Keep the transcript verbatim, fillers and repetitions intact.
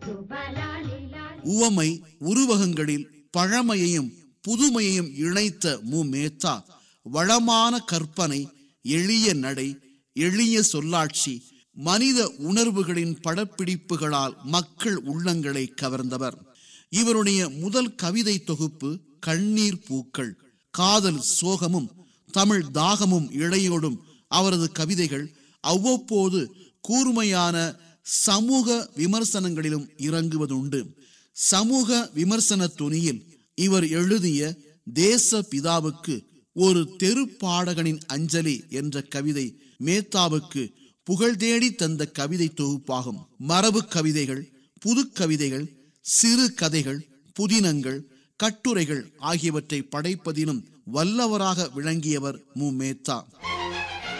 உவமை உருவகங்களில் பழமையையும் புதுமையையும் இணைத்த மு மேத்தா வளமான கற்பனை, எளிய நடை, எளிய சொல்லாட்சி, மனித உணர்வுகளின் படப்பிடிப்புகளால் மக்கள் உள்ளங்களை கவர்ந்தவர். இவருடைய முதல் கவிதை தொகுப்பு கண்ணீர் பூக்கள். காதல் சோகமும் தமிழ் தாகமும் இழையோடும் அவரது கவிதைகள் அவ்வப்போது கூர்மையான சமூக விமர்சனங்களிலும் இறங்குவதுண்டு. சமூக விமர்சன துணியில் இவர் எழுதிய தேச பிதாவுக்கு ஒரு தெரு பாடகனின் அஞ்சலி என்ற கவிதை மேத்தாவுக்கு புகழ் தேடி தந்த கவிதை தொகுப்பாகும். மரபு கவிதைகள், புது கவிதைகள், சிறு கதைகள், புதினங்கள், கட்டுரைகள் ஆகியவற்றை படைப்பதிலும் வல்லவராக விளங்கியவர் மு மேத்தா.